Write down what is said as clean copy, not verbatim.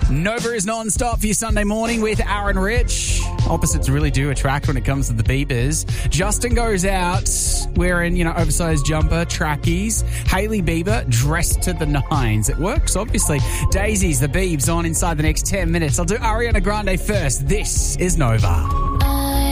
Nova is non-stop for your Sunday morning with Aaron Rich. Opposites really do attract when it comes to the Biebers. Justin goes out wearing, oversized jumper, trackies. Hailey Bieber dressed to the nines. It works, obviously. Daisy's the Biebs on inside the next 10 minutes. I'll do Ariana Grande first. This is Nova.